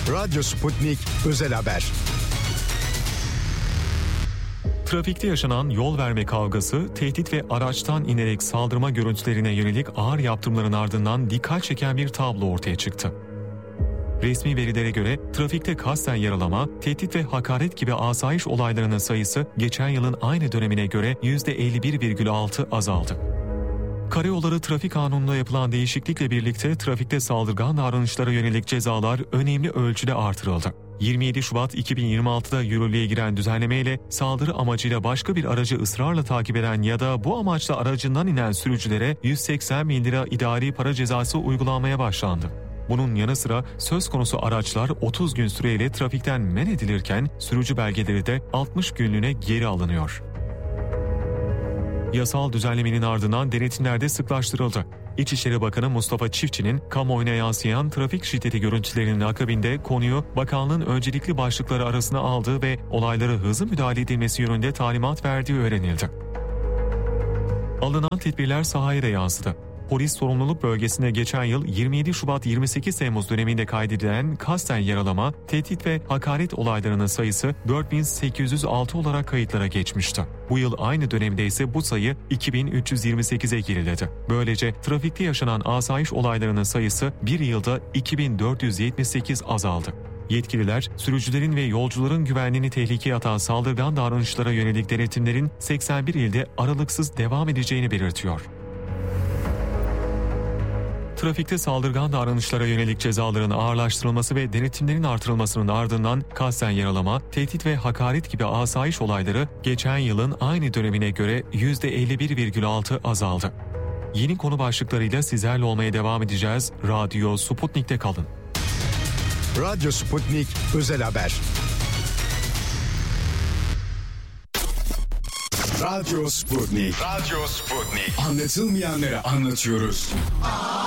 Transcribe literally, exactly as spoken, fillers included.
Radyo Sputnik Özel Haber. Trafikte yaşanan yol verme kavgası, tehdit ve araçtan inerek saldırma görüntülerine yönelik ağır yaptırımların ardından dikkat çeken bir tablo ortaya çıktı. Resmi verilere göre trafikte kasten yaralama, tehdit ve hakaret gibi asayiş olaylarının sayısı geçen yılın aynı dönemine göre yüzde elli bir virgül altı azaldı. Karayolları Trafik Kanunu'nda yapılan değişiklikle birlikte trafikte saldırgan davranışlara yönelik cezalar önemli ölçüde artırıldı. yirmi yedi Şubat iki bin yirmi altıda yürürlüğe giren düzenlemeyle saldırı amacıyla başka bir aracı ısrarla takip eden ya da bu amaçla aracından inen sürücülere yüz seksen bin lira idari para cezası uygulanmaya başlandı. Bunun yanı sıra söz konusu araçlar otuz gün süreyle trafikten men edilirken sürücü belgeleri de altmış günlüğüne geri alınıyor. Yasal düzenlemenin ardından denetimler de sıklaştırıldı. İçişleri Bakanı Mustafa Çiftçi'nin kamuoyuna yansıyan trafik şiddeti görüntülerinin akabinde konuyu bakanlığın öncelikli başlıkları arasına aldığı ve olaylara hızlı müdahale edilmesi yönünde talimat verdiği öğrenildi. Alınan tedbirler sahaya da yansıdı. Polis sorumluluk bölgesinde geçen yıl yirmi yedi Şubat yirmi sekiz Temmuz döneminde kaydedilen kasten yaralama, tehdit ve hakaret olaylarının sayısı dört bin sekiz yüz altı olarak kayıtlara geçmişti. Bu yıl aynı dönemde ise bu sayı iki bin üç yüz yirmi sekize geriledi. Böylece trafikte yaşanan asayiş olaylarının sayısı bir yılda iki bin dört yüz yetmiş sekiz azaldı. Yetkililer, sürücülerin ve yolcuların güvenliğini tehlikeye atan saldırgan davranışlara yönelik denetimlerin seksen bir ilde aralıksız devam edeceğini belirtiyor. Trafikte saldırgan davranışlara yönelik cezaların ağırlaştırılması ve denetimlerin artırılmasının ardından kasten yaralama, tehdit ve hakaret gibi asayiş olayları geçen yılın aynı dönemine göre yüzde elli bir virgül altı azaldı. Yeni konu başlıklarıyla sizlerle olmaya devam edeceğiz. Radyo Sputnik'te kalın. Radyo Sputnik Özel Haber. Radyo Sputnik. Radyo Sputnik. Anlatılmayanları anlatıyoruz.